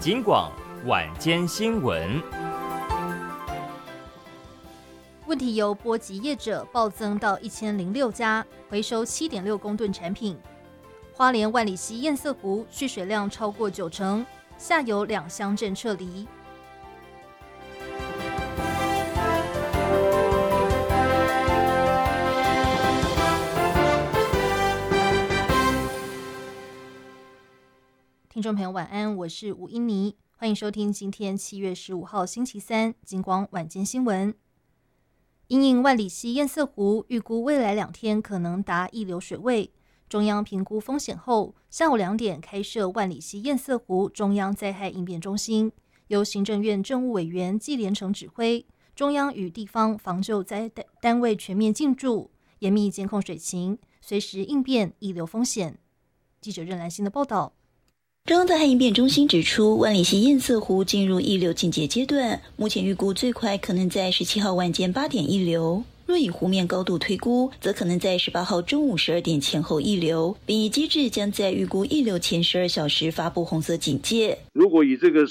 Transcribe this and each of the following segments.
警广晚间新闻。 问题油波及业者暴增到1006家，回收7.6公吨产品。花莲万里溪堰塞湖蓄水量超过90%，下游2乡镇撤离。听众朋友晚安，我是吴英妮，欢迎收听今天7月15号星期三警广晚间新闻。因应万里溪堰塞湖预估未来2天可能达溢流水位，中央评估风险后，下午2点开设万里溪堰塞湖中央灾害应变中心，由行政院政务委员纪连成指挥，中央与地方防救灾单位全面进驻，严密监控水情，随时应变溢流风险。记者任兰心的报道。 中央灾害应变中心指出，万里溪堰塞湖进入溢流警戒阶段，目前预估最快可能在17号晚间8点溢流。若以湖面高度推估，则可能在18号中午12点前后溢流，并以机制将在预估溢流前12小时发布红色警戒。 如果以这个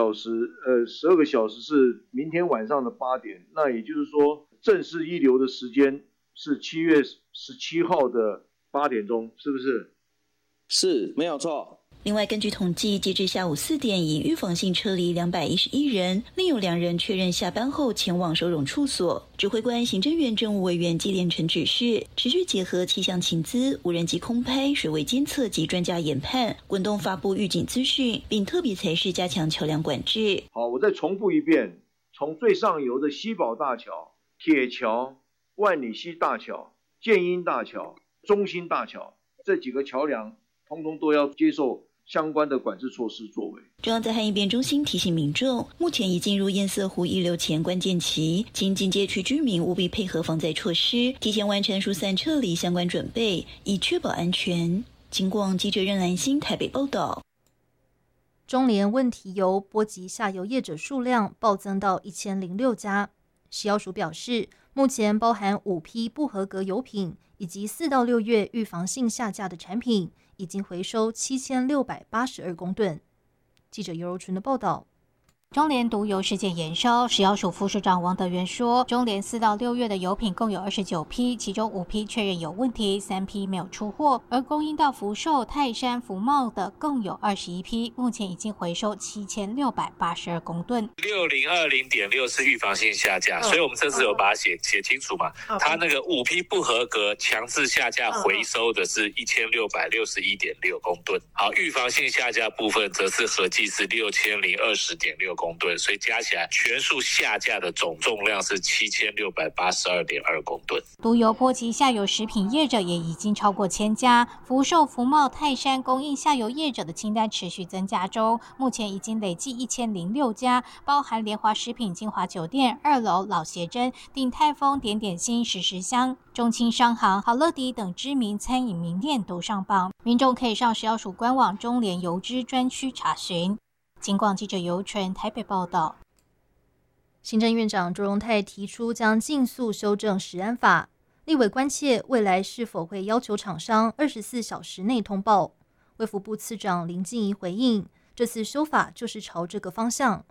12个小时是明天晚上的8点，那也就是说正式溢流的时间是7月17号的8点钟，是不是？ 是，没有错。 另外，根据统计，截至下午4点，已预防性撤离211人，另有2人确认下班后前往收容处所。指挥官、行政院政务委员纪连成指示，持续结合气象情资、无人机空拍、水位监测及专家研判，滚动发布预警资讯，并特别裁示加强桥梁管制。 好，我再重复一遍，从最上游的西宝大桥、铁桥、万里溪大桥、建英大桥、中兴大桥这几个桥梁，通通都要接受相关的管制措施作为。 中央灾害应变中心提醒民众，目前已进入堰塞湖溢流前关键期，请警戒区居民务必配合防灾措施，提前完成疏散撤离相关准备，以确保安全。警广记者任兰心台北报道。 中联问题油波及下游业者数量暴增到1006家。食药署表示，目前包含5批不合格油品以及4到6月预防性下架的产品，已经回收7682公吨。记者尤柔纯的报道。 中联毒油事件延烧，食药署副署长王德元说，中联4到6月的油品共有29批，其中5批确认有问题，3批没有出货，而供应到福寿、泰山、福茂的共有21批，目前已经回收7682公吨。 6020.6是预防性下架，所以我们这次有把它写清楚嘛。它那个5批不合格强制下架回收的是1661.6公吨。好，预防性下架部分则是合计是6020.6公吨，所以加起来全数下架的总重量是7682.2公吨。 毒油波及下游食品业者也已经超过1000家，福寿、福茂、泰山供应下游业者的清单持续增加中，目前已经累计1006家，包含联华食品、金华酒店、2楼老协珍、鼎泰丰、点点心、时香、中清商行、好乐迪等知名餐饮名店都上榜，民众可以上食药署官网中联油脂专区查询。警广记者尤纯台北报道。 行政院长卓荣泰提出将尽速修正食安法，立委关切未来是否会要求厂商24小时内通报。卫福部次长林静怡回应，这次修法就是朝这个方向，